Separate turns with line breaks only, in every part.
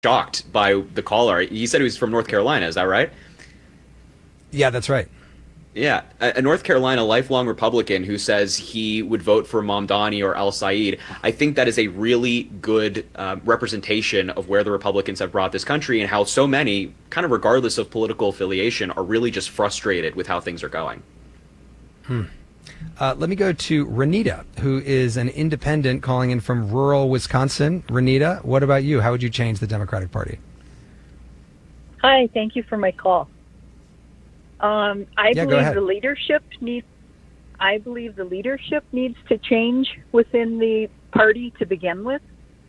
shocked by the caller. He said he was from North Carolina. Is that right?
Yeah, that's right.
Yeah, a North Carolina lifelong Republican who says he would vote for Mamdani or Al Said. I think that is a really good representation of where the Republicans have brought this country and how so many, kind of regardless of political affiliation, are really just frustrated with how things are going.
Let me go to Renita, who is an independent calling in from rural Wisconsin. Renita, what about you? How would you change the Democratic Party?
Hi, thank you for my call. I believe the leadership needs to change within the party to begin with.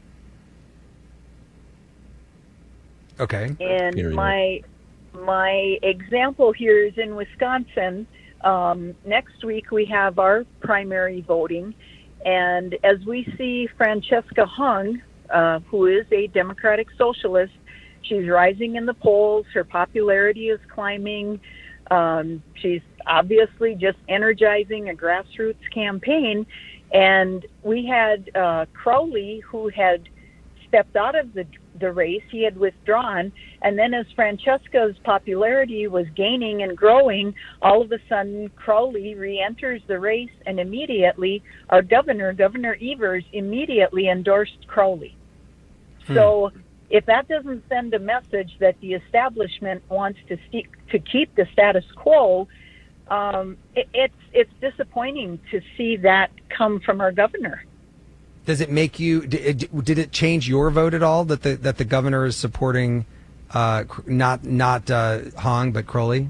Okay.
And my example here is in Wisconsin. Next week we have our primary voting, and as we see Francesca Hung, who is a Democratic Socialist, she's rising in the polls. Her popularity is climbing. She's obviously just energizing a grassroots campaign. And we had Crowley, who had stepped out of the race. He had withdrawn. And then as Francesca's popularity was gaining and growing, all of a sudden Crowley re-enters the race, and immediately our governor, Governor Evers, immediately endorsed Crowley. So if that doesn't send a message that the establishment wants to keep the status quo, it's disappointing to see that come from our governor.
Does it make you? Did it change your vote at all that the governor is supporting not Hong but Crowley?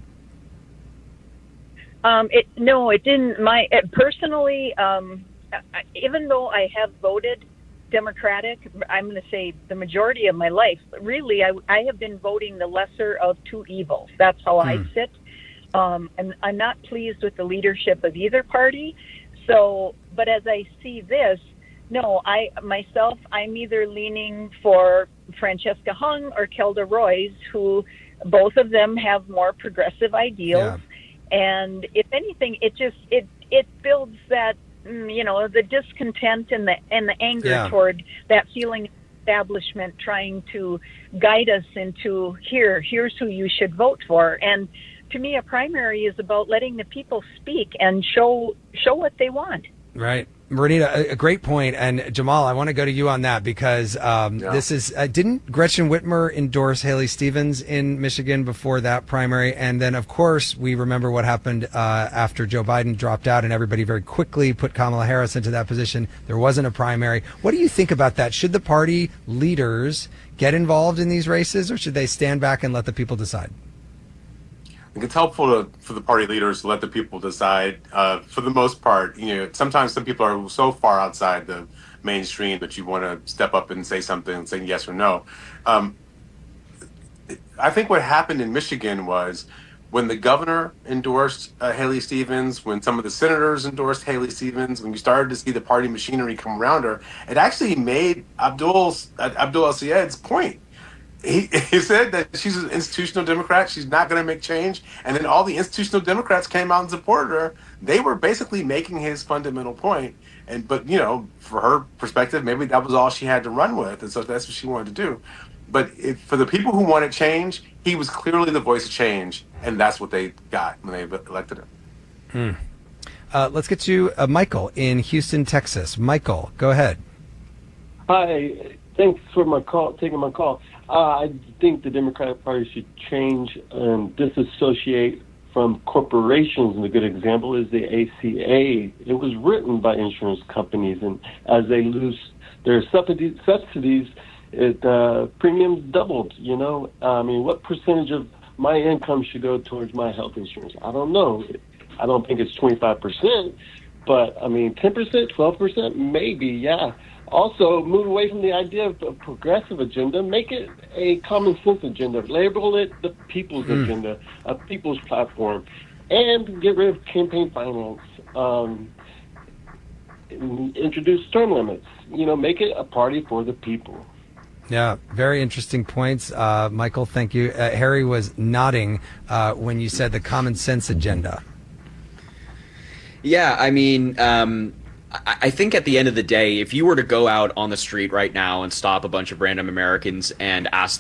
No, it didn't. Personally, even though I have voted Democratic, I'm going to say the majority of my life, really, I have been voting the lesser of two evils. That's how I sit. And I'm not pleased with the leadership of either party. So, but as I see this, no, I'm either leaning for Francesca Hung or Kelda Roys, who both of them have more progressive ideals. Yeah. And if anything, it builds that, the discontent and the anger toward that feeling of establishment trying to guide us into here's who you should vote for. And to me, a primary is about letting the people speak and show what they want.
Right. Renita, a great point. And Jamal, I want to go to you on that because this is, didn't Gretchen Whitmer endorse Haley Stevens in Michigan before that primary? And then, of course, we remember what happened after Joe Biden dropped out and everybody very quickly put Kamala Harris into that position. There wasn't a primary. What do you think about that? Should the party leaders get involved in these races, or should they stand back and let the people decide?
I think it's helpful for the party leaders to let the people decide. For the most part, sometimes some people are so far outside the mainstream that you want to step up and say something and say yes or no. I think what happened in Michigan was when the governor endorsed Haley Stevens, when some of the senators endorsed Haley Stevens, when you started to see the party machinery come around her, it actually made Abdul El-Sayed's point. He said that she's an institutional Democrat. She's not going to make change. And then all the institutional Democrats came out and supported her. They were basically making his fundamental point. But for her perspective, maybe that was all she had to run with. And so that's what she wanted to do. But for the people who wanted change, he was clearly the voice of change. And that's what they got when they elected him.
Let's get to Michael in Houston, Texas. Michael, go ahead.
Hi. Thanks for taking my call. I think the Democratic Party should change and disassociate from corporations. And a good example is the ACA. It was written by insurance companies, and as they lose their subsidies, premiums doubled. What percentage of my income should go towards my health insurance? I don't know. I don't think it's 25%, but 10%, 12%, maybe, yeah. Also, move away from the idea of a progressive agenda. Make it a common sense agenda. Label it the people's agenda, a people's platform, and get rid of campaign finance. Introduce term limits. Make it a party for the people.
Yeah, very interesting points. Michael, thank you. Harry was nodding when you said the common sense agenda.
Yeah, I think at the end of the day, if you were to go out on the street right now and stop a bunch of random Americans and ask